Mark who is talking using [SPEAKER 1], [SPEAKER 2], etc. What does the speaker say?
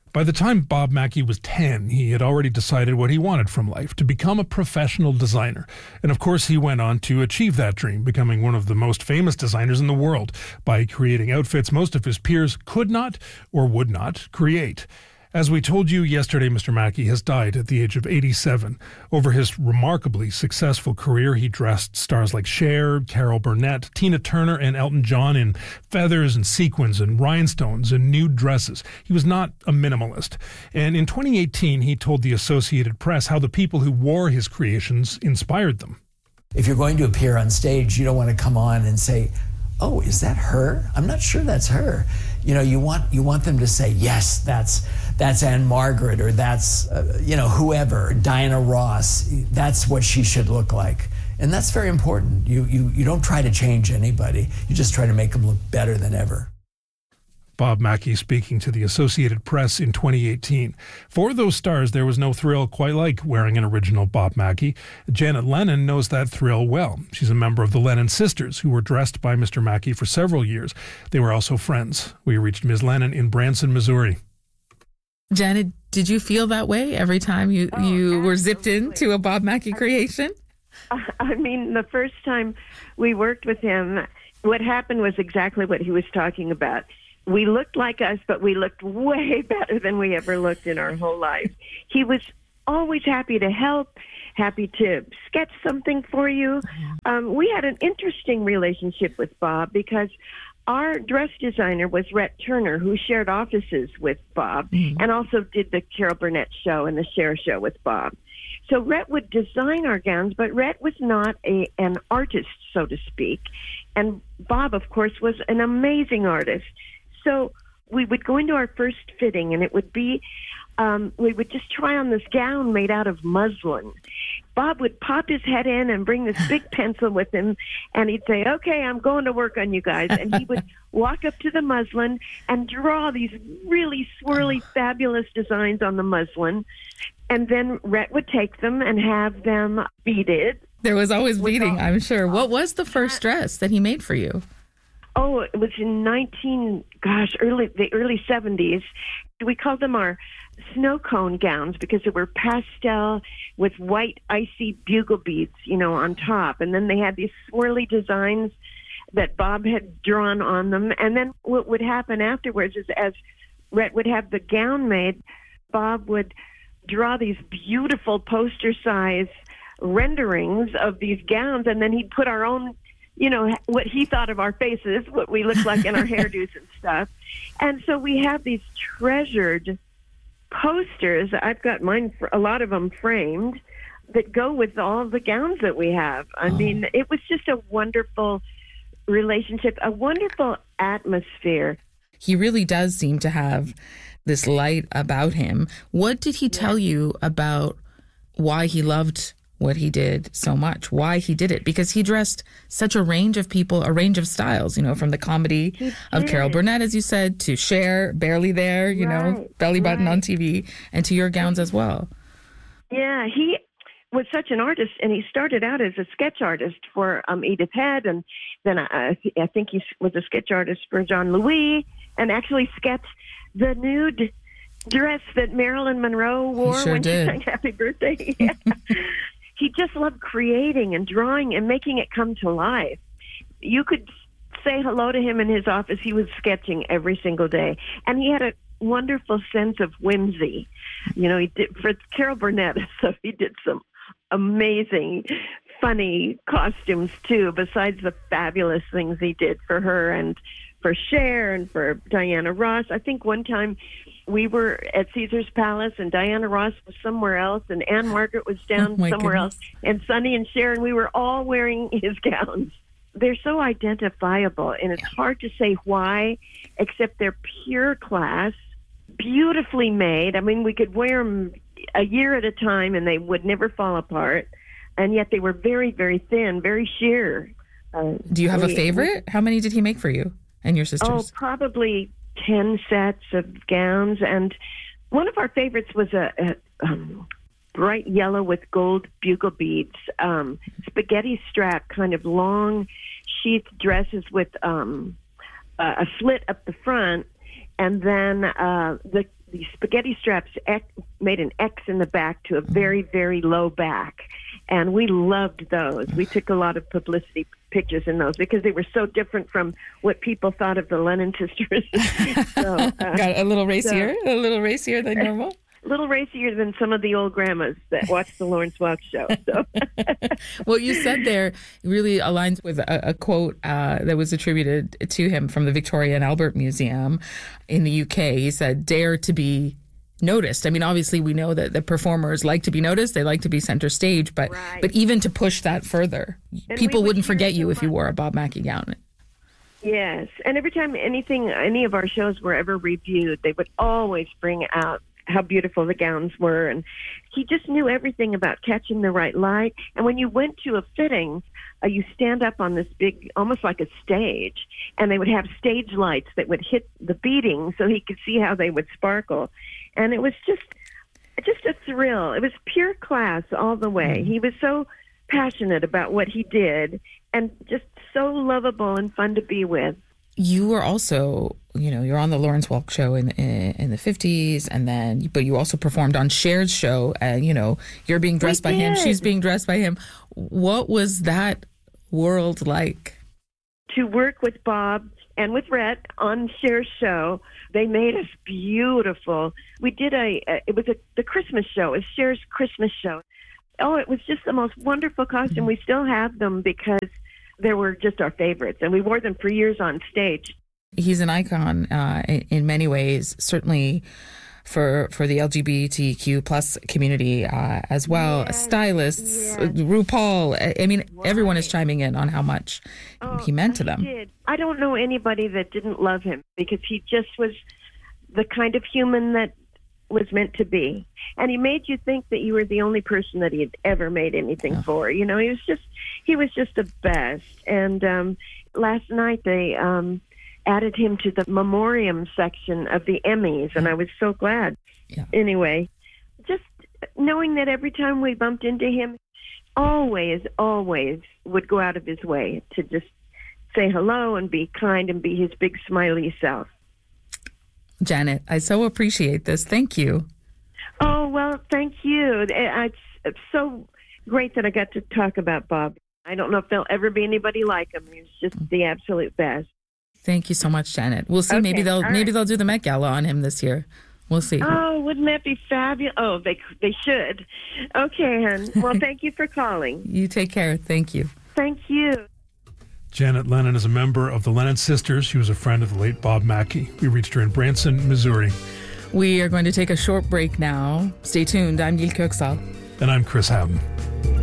[SPEAKER 1] By the time Bob Mackie was 10, he had already decided what he wanted from life, to become a professional designer. And of course, he went on to achieve that dream, becoming one of the most famous designers in the world by creating outfits most of his peers could not or would not create. As we told you yesterday, Mr. Mackie has died at the age of 87. Over his remarkably successful career, he dressed stars like Cher, Carol Burnett, Tina Turner, and Elton John in feathers and sequins and rhinestones and nude dresses. He was not a minimalist. And in 2018, he told the Associated Press how the people who wore his creations inspired them.
[SPEAKER 2] If you're going to appear on stage, you don't want to come on and say, "Oh, is that her? I'm not sure that's her." You know, you want them to say, "Yes, that's Anne Margaret," or that's whoever, Diana Ross. That's what she should look like, and that's very important. You don't try to change anybody. You just try to make them look better than ever.
[SPEAKER 1] Bob Mackie speaking to the Associated Press in 2018. For those stars, there was no thrill quite like wearing an original Bob Mackie. Janet Lennon knows that thrill well. She's a member of the Lennon sisters, who were dressed by Mr. Mackie for several years. They were also friends. We reached Ms. Lennon in Branson, Missouri.
[SPEAKER 3] Janet, did you feel that way every time you were zipped into a Bob Mackie creation?
[SPEAKER 4] I mean, the first time we worked with him, what happened was exactly what he was talking about. We looked like us, but we looked way better than we ever looked in our whole life. He was always happy to help, happy to sketch something for you. We had an interesting relationship with Bob because our dress designer was Rhett Turner, who shared offices with Bob and also did the Carol Burnett show and the Cher show with Bob. So Rhett would design our gowns, but Rhett was not an artist, so to speak. And Bob, of course, was an amazing artist. So we would go into our first fitting, and it would be, we would just try on this gown made out of muslin. Bob would pop his head in and bring this big pencil with him, and he'd say, "Okay, I'm going to work on you guys." And he would walk up to the muslin and draw these really swirly, fabulous designs on the muslin. And then Rhett would take them and have them beaded.
[SPEAKER 3] There was always beading, I'm sure. What was the first dress that he made for you?
[SPEAKER 4] Oh, it was in the early 70s. We called them our snow cone gowns because they were pastel with white icy bugle beads, on top. And then they had these swirly designs that Bob had drawn on them. And then what would happen afterwards is, as Rhett would have the gown made, Bob would draw these beautiful poster-size renderings of these gowns, and then he'd put our own what he thought of our faces, what we looked like in our hairdos and stuff. And so we have these treasured posters. I've got mine, a lot of them framed, that go with all the gowns that we have. I mean, it was just a wonderful relationship, a wonderful atmosphere.
[SPEAKER 3] He really does seem to have this light about him. What did he tell you about why he loved what he did so much, why he did it? Because he dressed such a range of people, a range of styles, from the comedy of Carol Burnett, as you said, to Cher, Barely There, belly button on TV, and to your gowns as well.
[SPEAKER 4] Yeah, he was such an artist, and he started out as a sketch artist for Edith Head, and then I think he was a sketch artist for Jean Louis, and actually sketched the nude dress that Marilyn Monroe wore when she sang Happy Birthday. Yeah. He just loved creating and drawing and making it come to life. You could say hello to him in his office. He was sketching every single day. And he had a wonderful sense of whimsy. He did for Carol Burnett, so he did some amazing, funny costumes too, besides the fabulous things he did for her and for Cher and for Diana Ross. I think one time we were at Caesar's Palace and Diana Ross was somewhere else and Anne Margaret was down somewhere else, and Sonny and Cher, and we were all wearing his gowns. They're so identifiable, and it's hard to say why, except they're pure class, beautifully made. I mean, we could wear them a year at a time and they would never fall apart, and yet they were very, very thin, very sheer.
[SPEAKER 3] Do you have a favorite? How many did he make for you and your sisters?
[SPEAKER 4] Oh, probably 10 sets of gowns, and one of our favorites was a bright yellow with gold bugle beads, spaghetti strap, kind of long sheath dresses with a slit up the front, and then these spaghetti straps made an X in the back to a very, very low back. And we loved those. We took a lot of publicity pictures in those because they were so different from what people thought of the Lennon sisters.
[SPEAKER 3] Got a little racier than normal?
[SPEAKER 4] A little racier than some of the old grandmas that watched the Lawrence Welk show. So.
[SPEAKER 3] What you said there really aligns with a quote that was attributed to him from the Victoria and Albert Museum in the UK. He said, "Dare to be noticed." I mean, obviously, we know that the performers like to be noticed. They like to be center stage. But even to push that further, people wouldn't forget you if you wore a Bob Mackie gown.
[SPEAKER 4] Yes. And every time any of our shows were ever reviewed, they would always bring out how beautiful the gowns were. And he just knew everything about catching the right light. And when you went to a fitting, you stand up on this big, almost like a stage, and they would have stage lights that would hit the beading so he could see how they would sparkle. And it was just a thrill. It was pure class all the way. He was so passionate about what he did and just so lovable and fun to be with.
[SPEAKER 3] You were also, you're on the Lawrence Welk show in the 50s, but you also performed on Cher's show, and, you're being dressed by him, she's being dressed by him. What was that world like?
[SPEAKER 4] To work with Bob and with Rhett on Cher's show, they made us beautiful. We did the Christmas show. It was Cher's Christmas show. Oh, it was just the most wonderful costume. We still have them because they were just our favorites, and we wore them for years on stage.
[SPEAKER 3] He's an icon in many ways, certainly for the LGBTQ plus community as well. Yes, stylists, RuPaul. I mean, everyone is chiming in on how much he meant to them.
[SPEAKER 4] I don't know anybody that didn't love him because he just was the kind of human that was meant to be. And he made you think that you were the only person that he had ever made anything for. He was just the best. And last night they added him to the memoriam section of the Emmys, and I was so glad. Yeah. Anyway, just knowing that every time we bumped into him, always would go out of his way to just say hello and be kind and be his big smiley self.
[SPEAKER 3] Janet, I so appreciate this. Thank you.
[SPEAKER 4] Oh, well, thank you. It's so great that I got to talk about Bob. I don't know if there'll ever be anybody like him. He's just the absolute best.
[SPEAKER 3] Thank you so much, Janet. We'll see. Okay, maybe they'll do the Met Gala on him this year. We'll see.
[SPEAKER 4] Oh, wouldn't that be fabulous? Oh, they should. Okay, hon. Well, thank you for calling.
[SPEAKER 3] You take care. Thank you.
[SPEAKER 4] Thank you.
[SPEAKER 1] Janet Lennon is a member of the Lennon sisters. She was a friend of the late Bob Mackie. We reached her in Branson, Missouri.
[SPEAKER 3] We are going to take a short break now. Stay tuned. I'm Gil Köksal.
[SPEAKER 1] And I'm Chris Haddon.